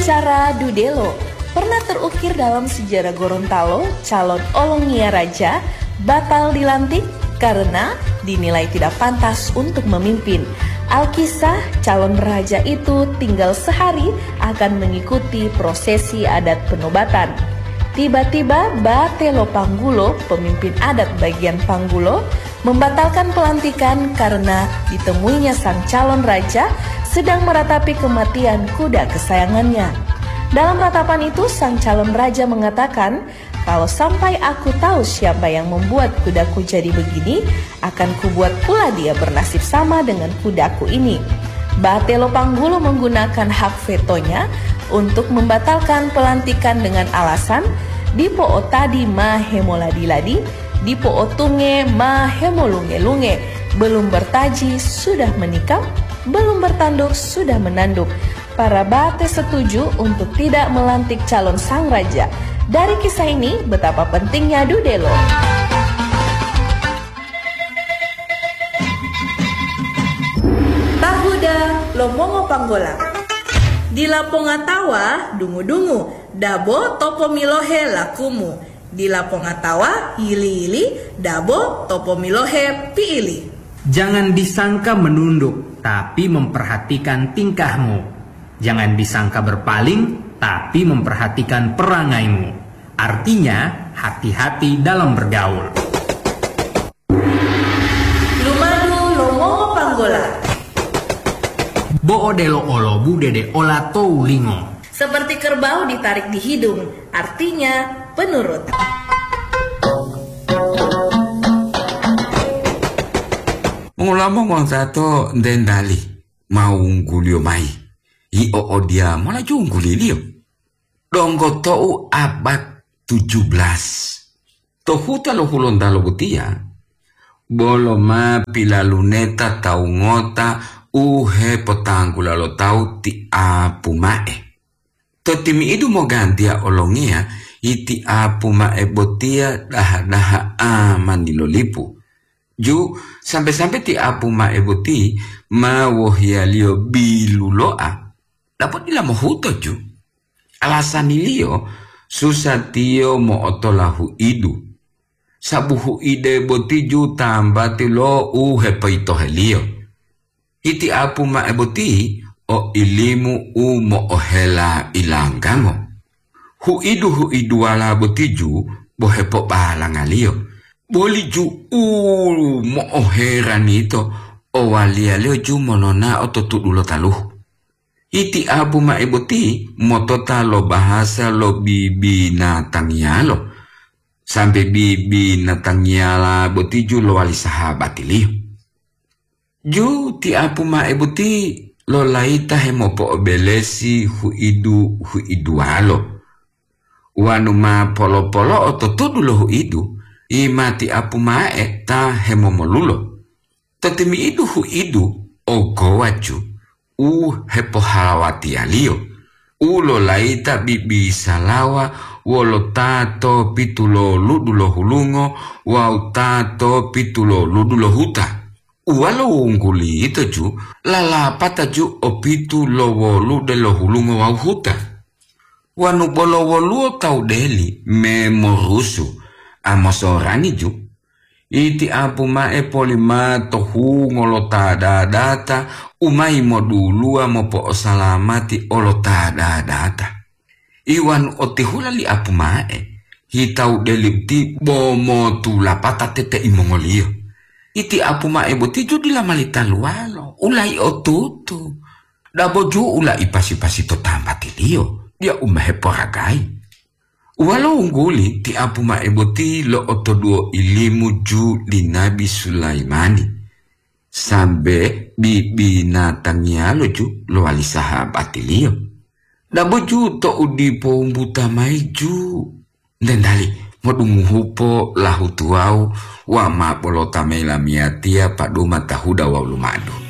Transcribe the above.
Upacara Dudelo pernah terukir dalam sejarah Gorontalo. Calon Olongia Raja batal dilantik karena dinilai tidak pantas untuk memimpin. Alkisah, calon raja itu tinggal sehari akan mengikuti prosesi adat penobatan. Tiba-tiba Batelo Panggulo, pemimpin adat bagian Panggulo, membatalkan pelantikan karena ditemuinya sang calon raja sedang meratapi kematian kuda kesayangannya. Dalam ratapan itu, sang calon raja mengatakan, "Kalau sampai aku tahu siapa yang membuat kudaku jadi begini, akan kubuat pula dia bernasib sama dengan kudaku ini." Batelo Panggulo menggunakan hak vetonya untuk membatalkan pelantikan dengan alasan, "Dipo otadi ma hemoladiladi, dipo otunge ma hemolunge-lunge." Belum bertaji sudah menikam, belum bertanduk sudah menanduk. Para Bate setuju untuk tidak melantik calon sang raja. Dari kisah ini, betapa pentingnya Dudelo. Tahuda Lomongo Panggola. Di Lapongatawa dungu-dungu, dabo topo milohe lakumu. Di Lapongatawa hili-hili, dabo topo milohe piili. Jangan disangka menunduk, tapi memperhatikan tingkahmu. Jangan disangka berpaling, tapi memperhatikan perangaimu. Artinya, hati-hati dalam bergaul. Lumadu Lomongo Panggola. Boodelo olo budede ola toulingo. Seperti kerbau ditarik di hidung, artinya penurut. Ngomong satu dendali mau unggulio mai. Io dia malah ungguli lio. Donggo tou abad 17. Tohuta lo hulonda lo butia. Bolo ma pila luneta tau ngota uhe potangula lo tau ti apumae. Totimi idu mo gantia olongia iti apumae botia daha aman di lo lipu. Ju sampai-sampai ti apumae boti ma wohia lio biluloa. Dapat nila mohuto ju. Alasan nilio susah tio mo otolahu idu. Sabuhu ide boti ju tambati lo uhe paito helio. Iti apu ma eboti o ilimu u mo ohela ilanggamo. Hu idu ala boti ju bohepo balang alio. Boli ju mo oheran ito o walia leo ju monona ototudulo taluh. Iti abu ma eboti motota lo bahasa lo bibi natangyalo. Sampai bibi natangyala boti ju lo wali sahabat ilio. Ju ti abu ma eboti lo laita hemopo obelesi hu idu alo. Wanu ma polo-polo ototudu lo hu idu. Ima ti abu ma ta hemomolulo. Tatimi idu hu idu o gowacu. Hepo halawati alio. Ulo laita bibi salawa. Wolo tato pitulo ludulo hulungo. Wau tato pitulo ludulo huta. Ualo ungguli itu ju. Lalapata ju o pitulo wolu delo hulungo wau huta. Wanu bolo wolu tau deli. Memorusu. Amosorani ju. Iti apu mae polima tohu ngolota data umai modulua mopo salamati olota data. Iwan otihula li apu mae hitau delipti bomo tula patatete imongolio. Iti apu mae botiju dila malita lualo ulai otutu. Dabo ju ulai pasi-pasi to tambati lio dia umahepo ragai. Walau ungguli ti apu ma eboti lo otoduo ilimu ju di Nabi Sulaimani. Sambe bibi natangnya lo ju lo wali sahabat ilio. Dabo ju to udipo umbuta mai ju. Dendali modungu hupo lahu tuau wa ma polota mela miatia paduma tahuda wa lumadu.